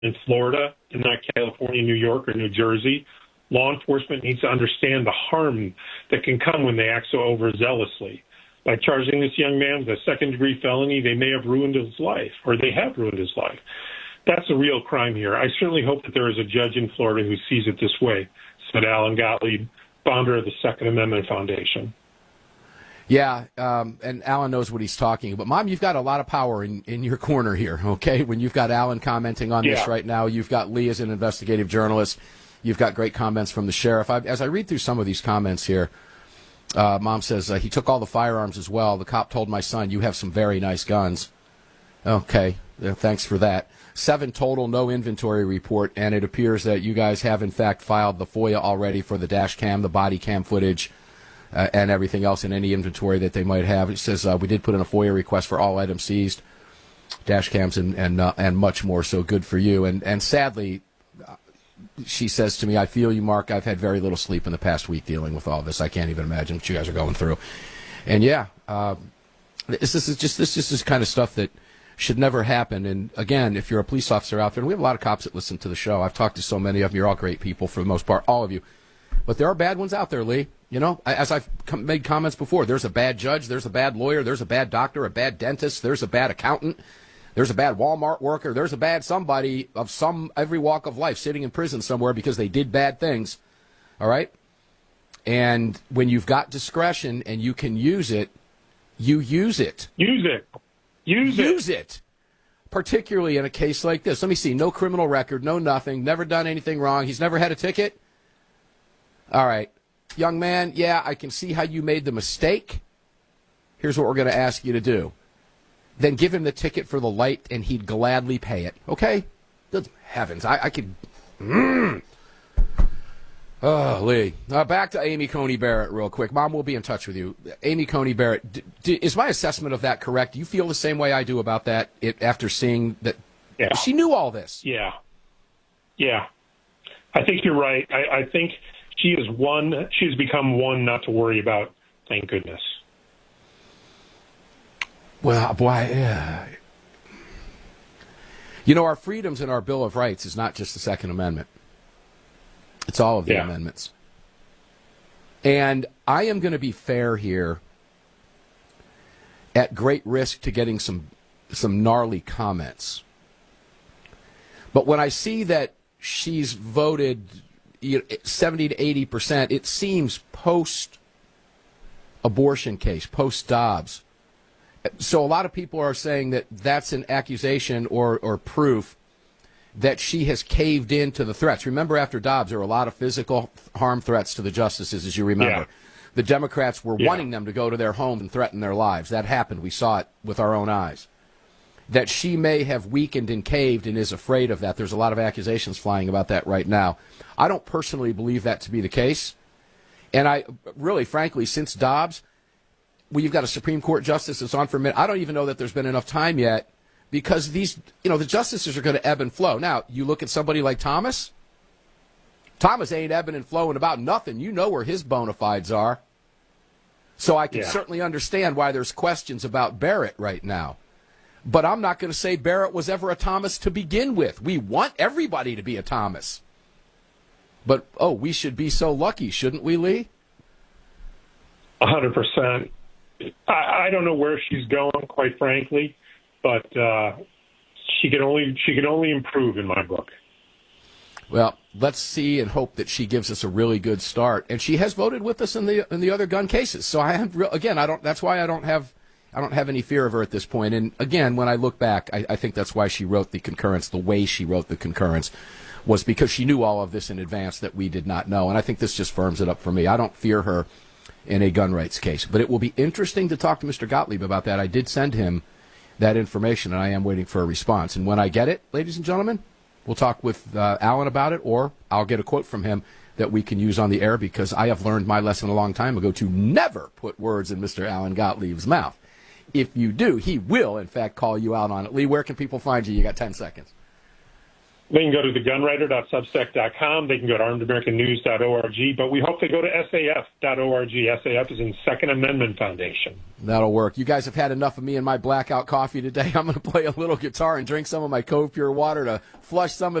in Florida and not California, New York, or New Jersey. Law enforcement needs to understand the harm that can come when they act so overzealously. By charging this young man with a second-degree felony, they may have ruined his life, or they have ruined his life. That's a real crime here. I certainly hope that there is a judge in Florida who sees it this way, said Alan Gottlieb, founder of the Second Amendment Foundation. Yeah, and Alan knows what he's talking about. Mom, you've got a lot of power in your corner here, okay? When you've got Alan commenting on this right now, you've got Lee as an investigative journalist. You've got great comments from the sheriff. As I read through some of these comments here, Mom says, he took all the firearms as well. The cop told my son, you have some very nice guns. Okay, thanks for that. 7 total, no inventory report, and it appears that you guys have, in fact, filed the FOIA already for the dash cam, the body cam footage, and everything else in any inventory that they might have. It says we did put in a FOIA request for all items seized, dash cams, and much more, so good for you. And sadly, she says to me, I feel you, Mark. I've had very little sleep in the past week dealing with all this. I can't even imagine what you guys are going through. And, yeah, this is just kind of stuff that should never happen. And, again, if you're a police officer out there, and we have a lot of cops that listen to the show. I've talked to so many of them. You're all great people for the most part, all of you. But there are bad ones out there, Lee. You know, as I've made comments before, there's a bad judge, there's a bad lawyer, there's a bad doctor, a bad dentist, there's a bad accountant, there's a bad Walmart worker, there's a bad somebody of every walk of life sitting in prison somewhere because they did bad things, all right? And when you've got discretion and you can use it, you use it. Use it. Use it. Particularly in a case like this. Let me see. No criminal record, no nothing, never done anything wrong. He's never had a ticket? All right. Young man, yeah, I can see how you made the mistake. Here's what we're going to ask you to do. Then give him the ticket for the light, and he'd gladly pay it. Okay? Good heavens. I could... Oh, Lee. Back to Amy Coney Barrett real quick. Mom, we'll be in touch with you. Amy Coney Barrett, is my assessment of that correct? Do you feel the same way I do about that after seeing that she knew all this? Yeah. I think you're right. I think she has become one not to worry about, thank goodness. Well, boy, yeah. You know, our freedoms in our Bill of Rights is not just the Second Amendment. It's all of the amendments. And I am going to be fair here, at great risk to getting some gnarly comments. But when I see that she's voted 70 to 80%, it seems post-abortion case, post-Dobbs. So a lot of people are saying that that's an accusation or proof that she has caved in to the threats. Remember, after Dobbs, there were a lot of physical harm threats to the justices, as you remember. Yeah. The Democrats were wanting them to go to their homes and threaten their lives. That happened. We saw it with our own eyes. That she may have weakened and caved and is afraid of that. There's a lot of accusations flying about that right now. I don't personally believe that to be the case. And I really, frankly, since Dobbs, you've got a Supreme Court justice that's on for a minute. I don't even know that there's been enough time yet because the justices are going to ebb and flow. Now, you look at somebody like Thomas. Thomas ain't ebbing and flowing about nothing. You know where his bona fides are. So I can certainly understand why there's questions about Barrett right now. But I'm not going to say Barrett was ever a Thomas to begin with. We want everybody to be a Thomas. But, we should be so lucky, shouldn't we, Lee? 100%. I don't know where she's going, quite frankly, but she can only improve in my book. Well, let's see and hope that she gives us a really good start. And she has voted with us in the other gun cases. So that's why I don't have any fear of her at this point. And again, when I look back, I think that's why she wrote the concurrence. The way she wrote the concurrence was because she knew all of this in advance that we did not know. And I think this just firms it up for me. I don't fear her in a gun rights case. But it will be interesting to talk to Mr. Gottlieb about that. I did send him that information, and I am waiting for a response. And when I get it, ladies and gentlemen, we'll talk with Alan about it, or I'll get a quote from him that we can use on the air, because I have learned my lesson a long time ago to never put words in Mr. Alan Gottlieb's mouth. If you do, he will, in fact, call you out on it. Lee, where can people find you? You got 10 seconds. They can go to thegunwriter.substack.com. They can go to armedamericannews.org. But we hope they go to SAF.org. SAF is in Second Amendment Foundation. That'll work. You guys have had enough of me and my blackout coffee today. I'm going to play a little guitar and drink some of my Cove Pure water to flush some of